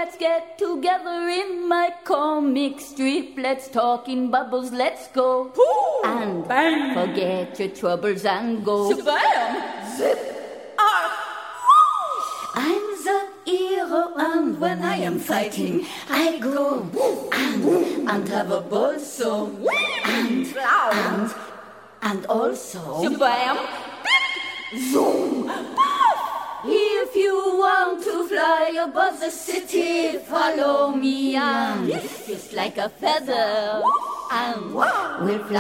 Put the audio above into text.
let's get together in my comic strip. Let's talk in bubbles, let's go. Pooh, and bang. Forget your troubles and go. Shabam, zip, arf. I'm the hero, and when I am fighting, I go and have a ball so and also Shabam, zoom. If you want to fly above the city, follow me and just like a feather, and we'll fly.